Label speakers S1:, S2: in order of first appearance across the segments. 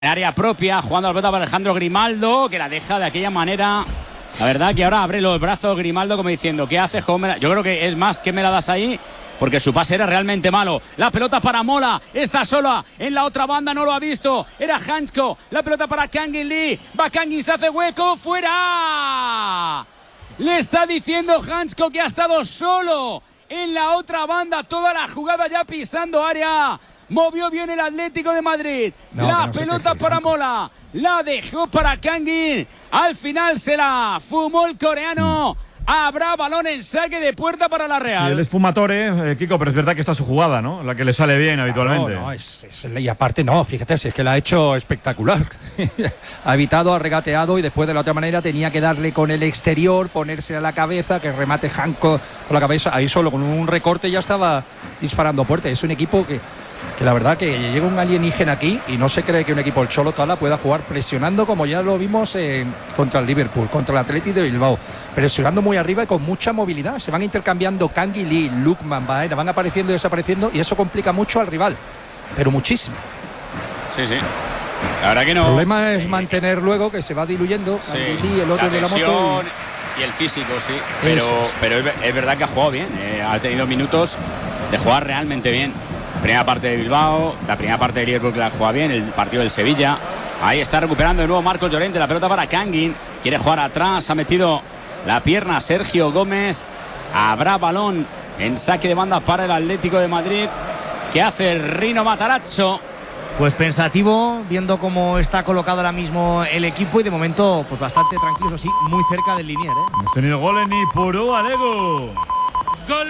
S1: Área propia, jugando la pelota para Alejandro Grimaldo, que la deja de aquella manera. La verdad que ahora abre los brazos Grimaldo como diciendo, ¿qué haces? Yo creo que es más, ¿qué me la das ahí? Porque su pase era realmente malo. La pelota para Mola, está sola en la otra banda, no lo ha visto. Era Hansko, la pelota para Kangin Lee. Va Kangin, se hace hueco, ¡fuera! Le está diciendo Hansko que ha estado solo en la otra banda, toda la jugada ya pisando área. Movió bien el Atlético de Madrid. La pelota para Mola. La dejó para Kangin. Al final se la fumó el coreano. Habrá balón en saque de puerta para la Real.
S2: Sí, él es fumatore, Kiko, pero es verdad que está su jugada, ¿no? La que le sale bien habitualmente.
S3: Y aparte no, fíjate, si es que la ha hecho espectacular. Ha evitado, ha regateado y después de la otra manera tenía que darle con el exterior, ponerse a la cabeza, que remate Hanko con la cabeza. Ahí solo con un recorte ya estaba disparando fuerte. Es un equipo que la verdad que llega un alienígena aquí y no se cree que un equipo, el Cholo Tala, pueda jugar presionando como ya lo vimos contra el Liverpool, contra el Athletic de Bilbao, presionando muy arriba y con mucha movilidad. Se van intercambiando Kangin Lee, Lukman, Baena, van apareciendo y desapareciendo y eso complica mucho al rival, pero muchísimo.
S1: Sí. La verdad que no.
S3: El problema es mantener luego que se va diluyendo Kangin Lee, el otro de la moto
S1: y el físico, sí, pero es verdad que ha jugado bien, ha tenido minutos de jugar realmente bien. La primera parte de Bilbao, la primera parte de Liverpool que la juega bien, el partido del Sevilla. Ahí está recuperando de nuevo Marcos Llorente, la pelota para Kangin, quiere jugar atrás, ha metido la pierna Sergio Gómez. Habrá balón en saque de banda para el Atlético de Madrid. ¿Qué hace Rino Matarazzo?
S4: Pues pensativo, viendo cómo está colocado ahora mismo el equipo y de momento pues bastante tranquilo, eso sí, muy cerca del linier.
S2: Hemos tenido gol en Ipurú, Alego.
S5: Gol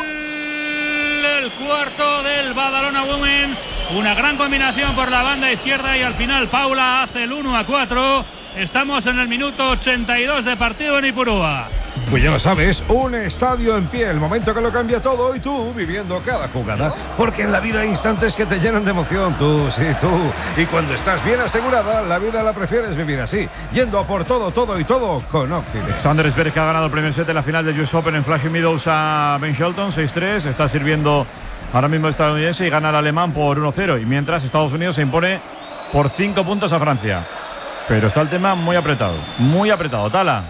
S5: el cuarto del Badalona Women. Una gran combinación por la banda izquierda y al final Paula hace el 1-4. Estamos en el minuto 82 de partido en Ipurúa.
S6: Pues ya lo sabes, un estadio en pie, el momento que lo cambia todo y tú viviendo cada jugada. Porque en la vida hay instantes que te llenan de emoción, tú. Y cuando estás bien asegurada, la vida la prefieres vivir así, yendo a por todo y todo con Oxford.
S2: Alexander Zverev, que ha ganado el primer set en la final del US Open en Flushing Meadows a Ben Shelton, 6-3. Está sirviendo ahora mismo el estadounidense y gana el alemán por 1-0. Y mientras Estados Unidos se impone por 5 puntos a Francia. Pero está el tema muy apretado, Tala.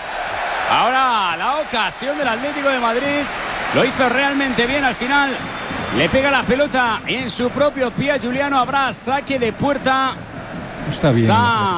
S1: Ahora la ocasión del Atlético de Madrid. Lo hizo realmente bien al final. Le pega la pelota en su propio pie a Juliano. Habrá saque de puerta.
S3: Está bien.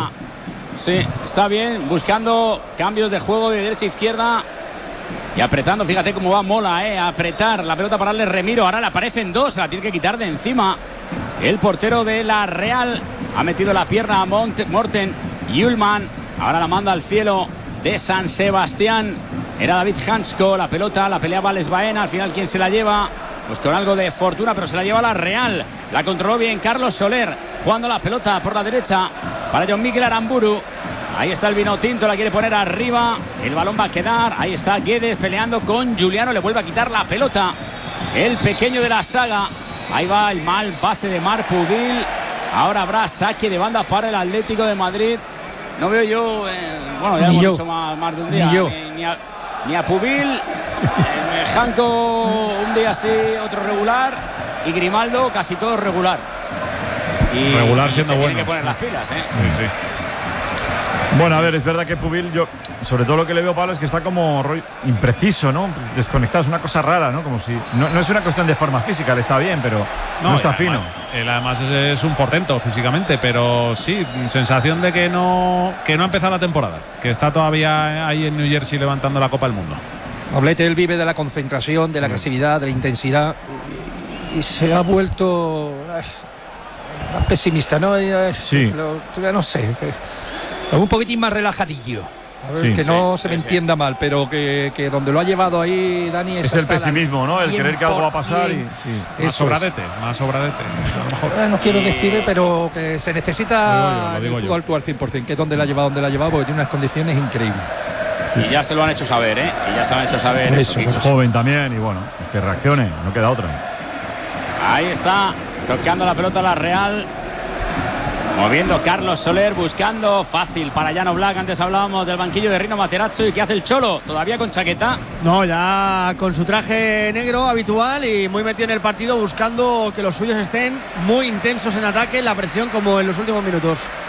S1: Está bien. Buscando cambios de juego de derecha a izquierda. Y apretando, fíjate cómo va Mola, apretar la pelota para darle Remiro. Ahora le aparecen dos, la tiene que quitar de encima. El portero de la Real ha metido la pierna a Morten Hjulmand. Ahora la manda al cielo de San Sebastián. Era David Hansko, la pelota la peleaba Les Baena. Al final, ¿quién se la lleva? Pues con algo de fortuna, pero se la lleva la Real. La controló bien Carlos Soler, jugando la pelota por la derecha para John Miguel Aramburu. Ahí está el vino tinto, la quiere poner arriba. El balón va a quedar. Ahí está Guedes peleando con Juliano. Le vuelve a quitar la pelota el pequeño de la saga. Ahí va el mal pase de Marc Pudil. Ahora habrá saque de banda para el Atlético de Madrid. No veo yo, bueno, ya hemos hecho más de un día, ni a Pubil, Hanko un día sí, otro regular, y Grimaldo casi todo regular. Y
S2: regular siendo bueno.
S1: Tiene que poner las pilas,
S2: Sí. Bueno, a ver, es verdad que Pubil, yo sobre todo lo que le veo, Pablo, es que está como impreciso, ¿no? Desconectado, es una cosa rara, ¿no? Como si no es una cuestión de forma física, le está bien, pero no está fino.
S5: Él además es un portento físicamente, pero sí, sensación de que no ha empezado la temporada, que está todavía ahí en New Jersey levantando la Copa del Mundo.
S3: Noblete, él vive de la concentración, de la agresividad, de la intensidad y se ha vuelto más pesimista, ¿no?
S2: Sí.
S3: No sé, un poquitín más relajadillo. A ver, que no se me entienda mal, pero que donde lo ha llevado ahí Dani
S2: es el pesimismo, ¿no? El querer que algo va a pasar y
S5: más sobradete. A lo mejor.
S3: No quiero decir, pero que se necesita el fútbol tú al 100%, que es donde la ha llevado, porque tiene unas condiciones increíbles.
S1: Sí. Y ya se lo han hecho saber, Y ya se lo han hecho saber.
S2: Es joven también y bueno, que reaccione, no queda otra.
S1: Ahí está, tocando la pelota la Real. Moviendo Carlos Soler, buscando fácil para Jan Oblak. Antes hablábamos del banquillo de Rino Matarazzo. ¿Y qué hace el Cholo? ¿Todavía con chaqueta?
S7: No, ya con su traje negro habitual y muy metido en el partido, buscando que los suyos estén muy intensos en ataque, en la presión como en los últimos minutos.